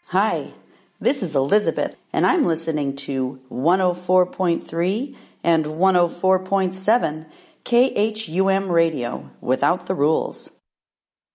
Hi, this is Elizabeth, and I'm listening to 104.3 and 104.7 KHUM Radio, Without the Rules.